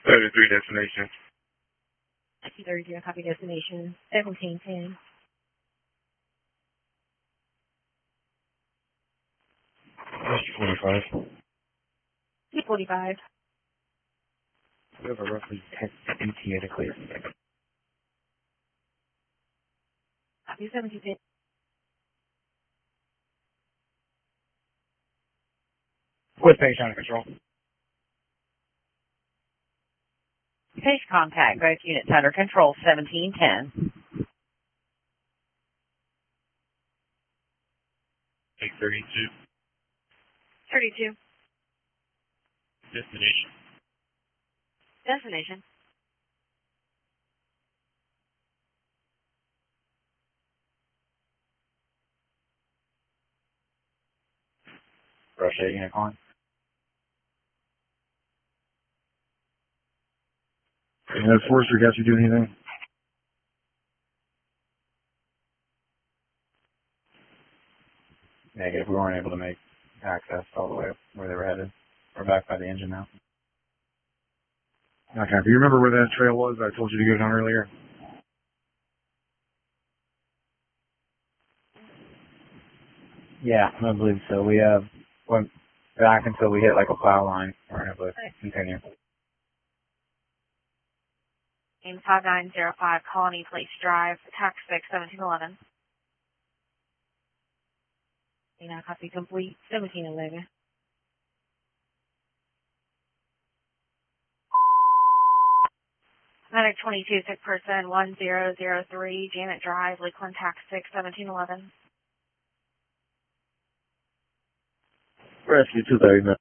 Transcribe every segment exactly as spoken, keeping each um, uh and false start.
thirty-three destination. thirty-three, copy destination, seventeen ten. Rescue forty-five. T forty-five. We have a roughly ten E T A to clear. Copy seventeen ten. With patient under control. Page contact, both units under control, seventeen ten. Take thirty-two. thirty-two. Destination. Destination. Rush eight unit calling. And the Forester got you do anything? Negative. We weren't able to make access all the way up where they were headed. We're back by the engine now. Okay. Do you remember where that trail was I told you to go down earlier? Yeah, I believe so. We uh, went back until we hit like a plow line. We're able to continue. Name five nine zero five, Colony Place Drive, tax six seventeen eleven. Now copy complete, seventeen eleven. Medic twenty-two, sick person, one zero zero three, Janet Drive, Lakeland, tax six seventeen eleven. Rescue two thirty-nine.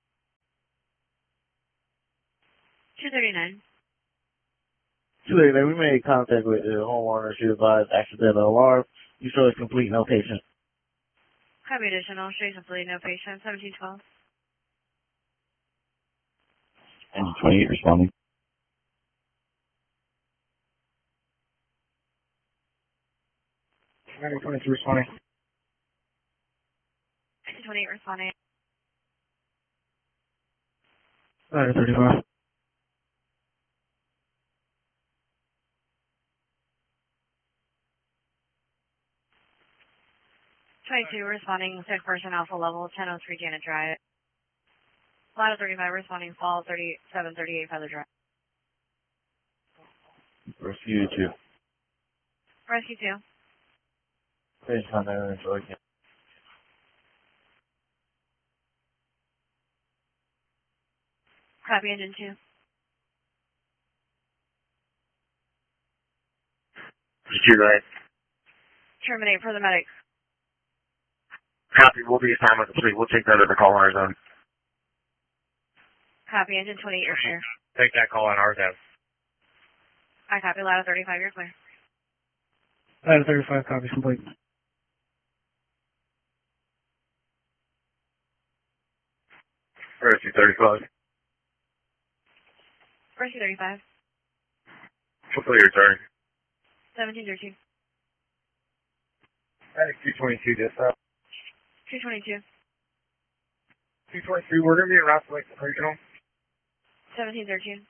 two thirty-nine. two thirty-nine, we made contact with the homeowner. She advised accidental alarm. You show us complete, no patient. Copy additional, show complete, no patient, seventeen twelve. Engine twenty-eight responding. Engine twenty-two responding. Engine twenty-eight responding. Ladder thirty-five. twenty-two responding, sick person, alpha level, ten oh three, Janet Drive. Ladder thirty-five responding, fall thirty-seven thirty-eight, Feather Drive. Rescue two. Rescue two. Page contact with the Copy engine two. Rescue right. Terminate for the medic. Copy. We'll be assignment complete. We'll take that at the call on our zone. Copy engine twenty-eight, you're clear. Take that call on our zone. I copy ladder thirty-five, you're clear. Ladder thirty-five, copy complete. Rescue thirty-five. Rescue thirty-five. Hopefully you're returning. seventeen thirteen. Medic two twenty-two dispatch. two twenty-two. two twenty-two, we're going to be around for like the regional. seventeen thirteen.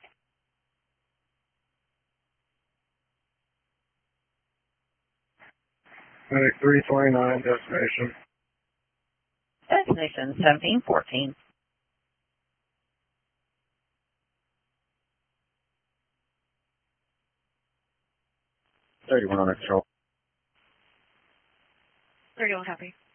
Medic three twenty-nine, destination. Destination seventeen fourteen. thirty-one under control. thirty-one copy.